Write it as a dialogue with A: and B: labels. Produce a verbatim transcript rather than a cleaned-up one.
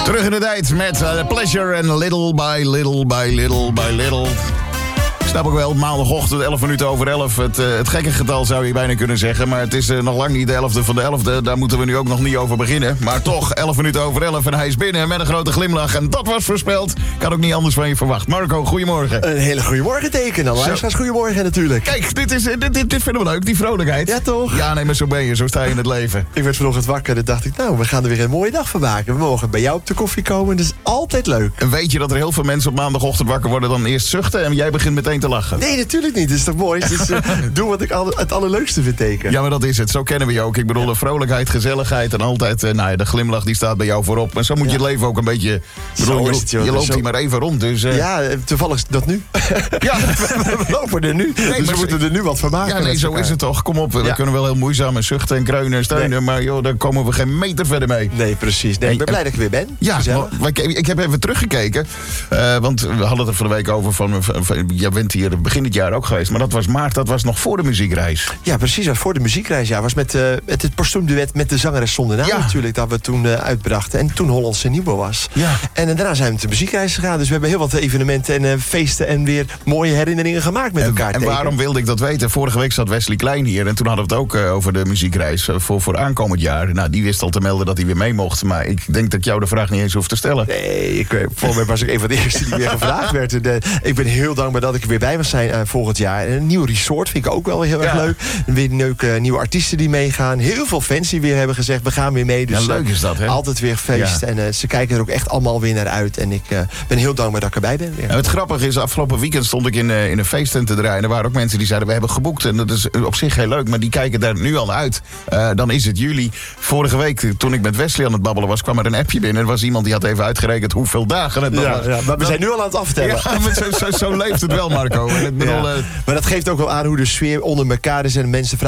A: Terug in de tijd met uh, Pleasure en Little by Little by Little by Little. Snap ik wel, maandagochtend, elf minuten over elf. Het, uh, het gekke getal zou je bijna kunnen zeggen. Maar het is uh, nog lang niet de elfde van de elfde. Daar moeten we nu ook nog niet over beginnen. Maar toch, elf minuten over elf en hij is binnen met een grote glimlach. En dat was voorspeld. Ik had ook niet anders van je verwacht. Marco, goedemorgen.
B: Een hele goede morgen teken. Dan luisteraars, goedemorgen natuurlijk.
A: Kijk, dit, is, dit, dit, dit vinden we leuk, die vrolijkheid.
B: Ja, toch?
A: Ja, nee, maar zo ben je, zo sta je in het leven.
B: Ik werd vanochtend wakker en dacht ik, nou, we gaan er weer een mooie dag van maken. We mogen bij jou op de koffie komen, dat is altijd leuk.
A: En weet je dat er heel veel mensen op maandagochtend wakker worden, dan eerst zuchten en jij begint meteen te lachen?
B: Nee, natuurlijk niet. Dat is toch mooi? Dus, uh, doe wat ik al, het allerleukste vind teken.
A: Ja, maar dat is het. Zo kennen we je ook. Ik bedoel, de vrolijkheid, gezelligheid en altijd, uh, nou ja, de glimlach die staat bij jou voorop. Maar zo moet je
B: ja.
A: het leven ook een beetje... Bedoel,
B: Zo
A: je,
B: is het, joh.
A: je loopt
B: zo...
A: hier maar even rond, dus... Uh...
B: Ja, toevallig is dat nu.
A: Ja,
B: we lopen er nu. Nee, dus we moeten er nu wat van maken.
A: Ja, nee, zo is het toch. Kom op, we
B: ja.
A: kunnen wel heel moeizaam en zuchten en kreunen en steunen, nee. maar joh, daar komen we geen meter verder mee.
B: Nee, precies. Nee, ik ben blij dat ik weer ben.
A: Ja, maar, ik heb even teruggekeken, uh, want we hadden het er van de week over van, van, van jij bent hier begin dit jaar ook geweest, maar dat was maart, dat was nog voor de muziekreis.
B: Ja, precies, voor de muziekreis. Ja, was met, uh, met het postuumduet met de zangeres zonder naam ja. natuurlijk, dat we toen uh, uitbrachten. En toen Hollandse Nieuwe was.
A: Ja.
B: En uh, daarna zijn we met de muziekreis gegaan. Dus we hebben heel wat evenementen en uh, feesten en weer mooie herinneringen gemaakt met
A: en,
B: elkaar.
A: En
B: tegen.
A: waarom wilde ik dat weten? Vorige week zat Wesley Klein hier en toen hadden we het ook uh, over de muziekreis uh, voor, voor aankomend jaar. Nou, die wist al te melden dat hij weer mee mocht. Maar ik denk dat ik jou de vraag niet eens hoef te stellen.
B: Nee, ik, voor mij was ik een van de eerste die weer gevraagd werd. De, ik ben heel dankbaar dat ik er weer bij mag zijn uh, volgend jaar. En een nieuw resort vind ik ook wel heel ja. erg leuk. Weer leuke uh, nieuwe artiesten die meegaan. Heel veel fans die weer hebben gezegd, we gaan weer mee. Dus,
A: ja, leuk is dat, hè?
B: Altijd weer feest. Ja. En uh, ze kijken er ook echt allemaal weer naar uit. En ik uh, ben heel dankbaar dat ik erbij ben. Weer.
A: Nou, het grappige is, afgelopen weekend stond ik in, uh, in een feesttent te draaien. En er waren ook mensen die zeiden, we hebben geboekt. En dat is op zich heel leuk, maar die kijken daar nu al uit. Uh, dan is het juli. Vorige week, toen ik met Wesley aan het babbelen was, kwam er een appje binnen. Er was iemand die had even uitgerekend hoeveel dagen het nog
B: ja,
A: was.
B: Ja, maar we
A: dat,
B: zijn nu al aan het aftellen.
A: Ja, maar zo, zo, zo leeft het wel, Marco. En ik bedoel,
B: ja.
A: uh,
B: maar dat geeft ook wel aan hoe de sfeer onder elkaar is. En mensen vragen